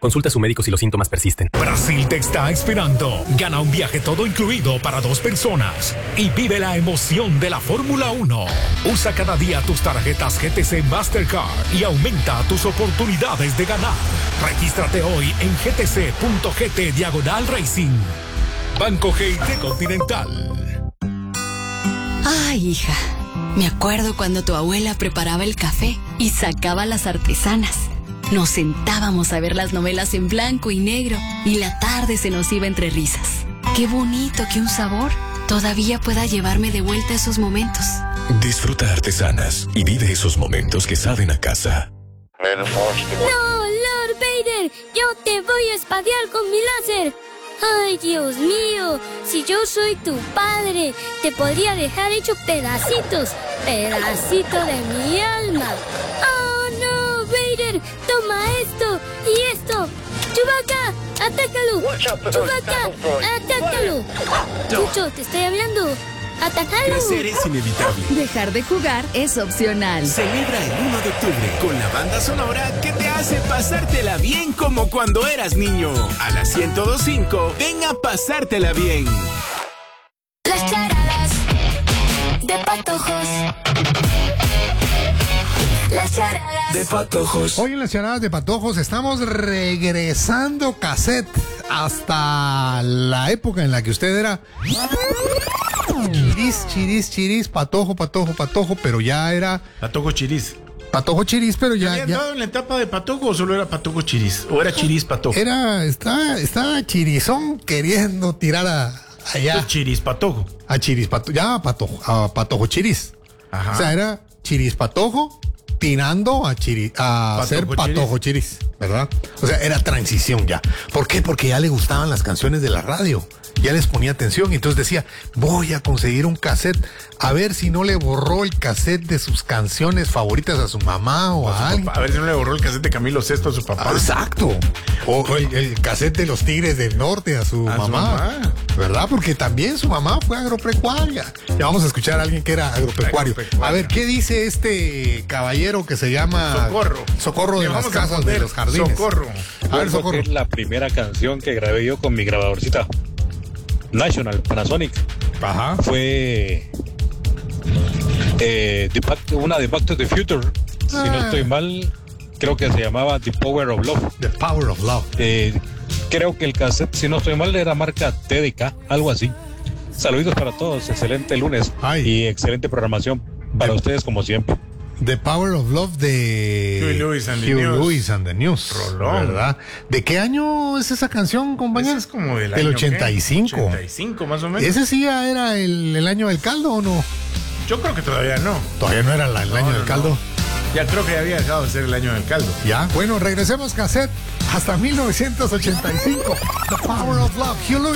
Consulte a su médico si los síntomas persisten. Brasil te está esperando. Gana un viaje todo incluido para 2 personas y vive la emoción de la Fórmula 1. Usa cada día tus tarjetas GTC Mastercard y aumenta tus oportunidades de ganar. Regístrate hoy en gtc.gt/racing. Banco GIT Continental. Ay, hija, me acuerdo cuando tu abuela preparaba el café y sacaba las artesanas. Nos sentábamos a ver las novelas en blanco y negro y la tarde se nos iba entre risas. Qué bonito que un sabor todavía pueda llevarme de vuelta a esos momentos. Disfruta artesanas y vive esos momentos que saben a casa. No, Lord Vader, yo te voy a espadear con mi láser. Ay, Dios mío, si yo soy tu padre, te podría dejar hecho pedacitos, pedacito de mi alma. ¡Oh, no, Vader! ¡Toma esto y esto! ¡Chewbacca, atácalo! ¡Chewbacca, atácalo! Chucho, te estoy hablando. ¡Atacalo! Crecer es inevitable. Dejar de jugar es opcional. Celebra el 1 de octubre con la banda sonora que te hace pasártela bien como cuando eras niño. A las 102.5, ven a pasártela bien. Las charadas de Patojos. Las charadas de Patojos. Hoy en las charadas de Patojos estamos regresando cassette hasta la época en la que usted era chiris, patojo, pero ya era Patojo Chiris. Patojo Chiris, pero ya. ¿Había andado en la etapa de Patojo o solo era Patojo Chiris? ¿O era Chiris Patojo? Estaba chirizón queriendo tirar allá. Pues Chiris Patojo. A Chiris Patojo. Ya a Patojo Chiris. Ajá. O sea, era Chiris Patojo tirando a ser Patojo Chiris, ¿verdad? O sea, era transición ya. ¿Por qué? Porque ya le gustaban las canciones de la radio. Ya les ponía atención y entonces decía, voy a conseguir un cassette, a ver si no le borró el cassette de sus canciones favoritas a su mamá o a alguien. A ver si no le borró el cassette de Camilo Sesto a su papá. Exacto. O el cassette de los Tigres del Norte a su mamá. ¿Verdad? Porque también su mamá fue agropecuaria. Ya vamos a escuchar a alguien que era agropecuario. A ver, ¿qué dice este caballero que se llama Socorro de las casas de los jardines? Socorro. A ver, Socorro. Es la primera canción que grabé yo con mi grabadorcita National, Panasonic. Ajá. Fue una de Back to the Future. Si no estoy mal, creo que se llamaba The Power of Love. The Power of Love. Creo que el cassette, si no estoy mal, era marca TDK, algo así. Saludos para todos, excelente lunes. Y excelente programación para ustedes como siempre. The Power of Love de Huey Lewis and the News. Rolón. ¿Verdad? ¿De qué año es esa canción, compañero? Ese es como del año 85. 85 más o menos. ¿Ese sí ya era el año del caldo o no? Yo creo que todavía no. Todavía no era el año del caldo. Ya creo que ya había dejado de ser el año del caldo. Ya, bueno, regresemos cassette hasta 1985. The Power of Love, Hugh Lewis.